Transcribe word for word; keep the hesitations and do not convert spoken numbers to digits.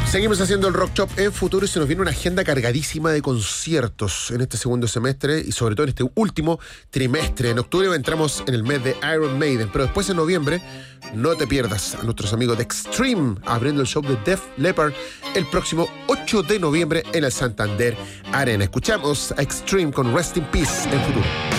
Seguimos haciendo el Rock Shop en Futuro y se nos viene una agenda cargadísima de conciertos en este segundo semestre y sobre todo en este último trimestre. En octubre entramos en el mes de Iron Maiden, pero después en noviembre no te pierdas a nuestros amigos de Extreme abriendo el show de Def Leppard el próximo ocho de noviembre en el Santander Arena. Escuchamos a Extreme con Rest in Peace en Futuro.